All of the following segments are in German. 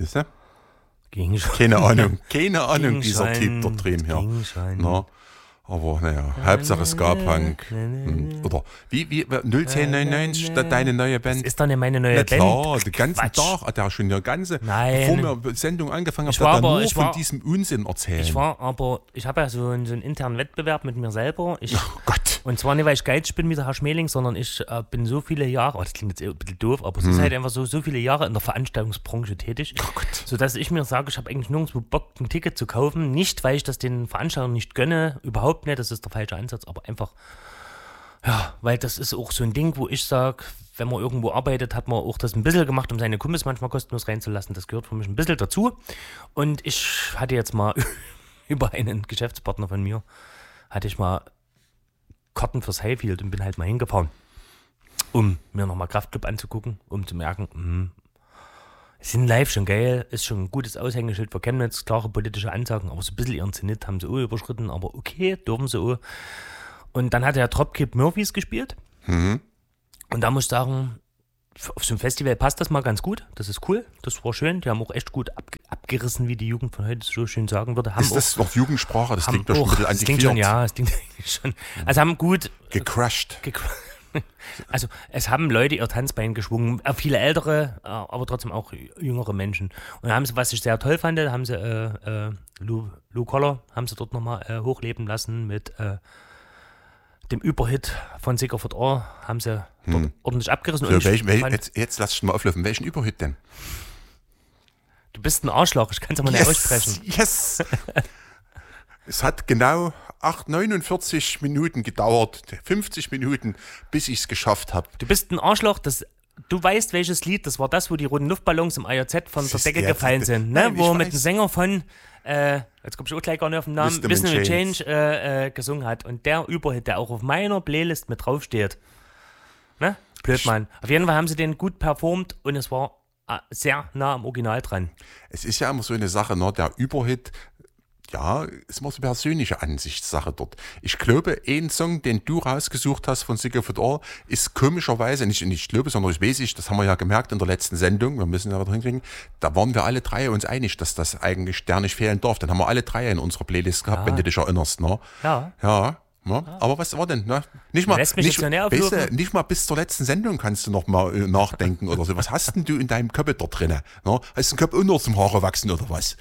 Siehst du? Ging schon. Keine Ahnung, Ging dieser schon. Typ dort drüben hier. Ging schon. Na, aber naja, Hauptsache Ska-Punk. Oder wie 01099, deine neue Band? Ist doch nicht meine neue Band. Klar, den ganzen Quatsch. Tag hat er schon Nein. bevor wir Sendung angefangen Ich haben, war hat er aber- nur ich von war- diesem Unsinn erzählt. Ich habe ja so einen internen Wettbewerb mit mir selber. Oh Gott. Und zwar nicht, weil ich geizig bin wie der Herr Schmeling, sondern ich bin so viele Jahre, das klingt jetzt ein bisschen doof, aber es ist halt einfach so viele Jahre in der Veranstaltungsbranche tätig, sodass ich mir sage, ich habe eigentlich nirgendwo Bock, ein Ticket zu kaufen. Nicht, weil ich das den Veranstaltern nicht gönne, überhaupt nicht, das ist der falsche Ansatz, aber einfach, ja, weil das ist auch so ein Ding, wo ich sage, wenn man irgendwo arbeitet, hat man auch das ein bisschen gemacht, um seine Kumpels manchmal kostenlos reinzulassen. Das gehört für mich ein bisschen dazu. Und ich hatte jetzt mal über einen Geschäftspartner von mir, hatte ich mal Karten fürs Highfield und bin halt mal hingefahren, um mir nochmal Kraftclub anzugucken, um zu merken, sind live schon geil, ist schon ein gutes Aushängeschild für Chemnitz, klare politische Ansagen, aber so ein bisschen ihren Zenit haben sie auch überschritten, aber okay, dürfen sie auch. Und dann hat der Dropkick Murphys gespielt und da muss ich sagen, auf so einem Festival passt das mal ganz gut, das ist cool, das war schön, die haben auch echt gut abgerissen, wie die Jugend von heute so schön sagen würde. Haben Ist das noch Jugendsprache? Das klingt doch schon ein bisschen das klingt schon, ja, das klingt eigentlich schon. Also haben gut gecrushed. Also es haben Leute ihr Tanzbein geschwungen, viele ältere, aber trotzdem auch jüngere Menschen. Und haben sie, was ich sehr toll fand, haben sie Lou Collar haben sie dort nochmal hochleben lassen mit dem Überhit von Sigurd Orr, haben sie dort ordentlich abgerissen. So, Und jetzt lass ich mal auflösen. Welchen Überhit denn? du bist ein Arschloch, ich kann es aber nicht aussprechen. Yes! Es hat genau 49 Minuten gedauert, 50 Minuten, bis ich es geschafft habe. Du bist ein Arschloch, du weißt, welches Lied, das war das, wo die roten Luftballons im IOZ von der Decke gefallen sind, ne? Nein, Wo er ich mit weiß. dem Sänger von, jetzt komme ich auch gleich gar nicht auf den Namen, Wisdom and Change gesungen hat. Und der Überhit, der auch auf meiner Playlist mit draufsteht. Ne? Blödmann. Auf jeden Fall haben sie den gut performt und es war sehr nah am Original dran. Es ist ja immer so eine Sache, ne? Der Überhit, ja, ist immer so eine persönliche Ansichtssache dort. Ich glaube, ein Song, den du rausgesucht hast von Sigurd Orr, ist komischerweise, nicht ich glaube, sondern ich weiß, das haben wir ja gemerkt in der letzten Sendung, wir müssen ja wieder hinkriegen, da waren wir alle drei uns einig, dass das eigentlich der nicht fehlen darf. Dann haben wir alle drei in unserer Playlist gehabt, wenn du dich erinnerst. Ne? Ja. Ja. Ja, aber was war denn? Ne? Nicht mal, Lässt mich jetzt ja nicht auflaufen. weißt du, nicht mal bis zur letzten Sendung kannst du noch mal nachdenken oder so. Was hast denn du in deinem Köpfe da drin? Ne? Hast du den Kopf unter zum Haare wachsen oder was?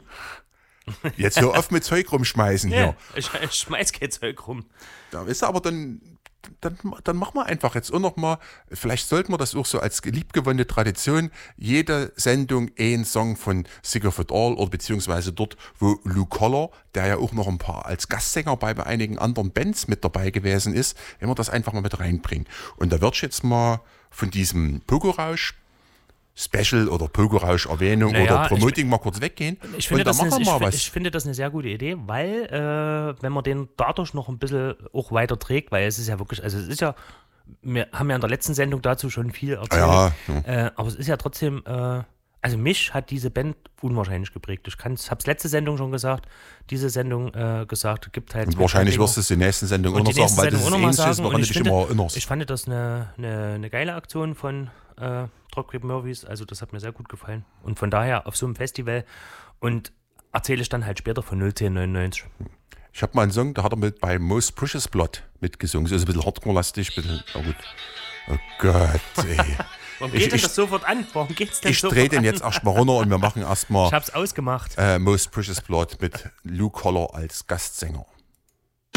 Jetzt hör auf mit Zeug rumschmeißen hier. Ich schmeiß kein Zeug rum. Da ist aber dann machen wir einfach jetzt auch noch mal, vielleicht sollten wir das auch so als liebgewonnene Tradition, jede Sendung ein Song von Sigurd Orr oder beziehungsweise dort, wo Lou Collar, der ja auch noch ein paar als Gastsänger bei einigen anderen Bands mit dabei gewesen ist, wenn wir das einfach mal mit reinbringen. Und da würde ich jetzt mal von diesem Pogo-Rausch Special oder Pogo-Rausch-Erwähnung oder Promoting mal kurz weggehen. Ich finde, und dann machen wir mal was. Ich finde das eine sehr gute Idee, weil wenn man den dadurch noch ein bisschen auch weiter trägt, weil es ist ja wirklich, also es ist ja, wir haben ja in der letzten Sendung dazu schon viel erzählt, aber es ist ja trotzdem, also mich hat diese Band unwahrscheinlich geprägt. Ich habe es letzte Sendung schon gesagt, diese Sendung gesagt, gibt halt... Und wahrscheinlich wirst du es in der nächsten Sendung auch noch sagen, weil das ist ähnliches, woran du dich immer erinnerst. Ich fand das eine geile Aktion von Dropkick Murphys, also das hat mir sehr gut gefallen. Und von daher auf so einem Festival und erzähle ich dann halt später von 01099. Ich habe mal einen Song, da hat er mit bei Most Precious Blood mitgesungen. Das ist ein bisschen hardcore-lastig, oh gut. Oh Gott, ey. Warum geht denn das sofort an? Warum geht's denn sofort an? Ich drehe den jetzt erstmal runter und wir machen erstmal ich hab's ausgemacht. Most Precious Blood mit Lou Collar als Gastsänger.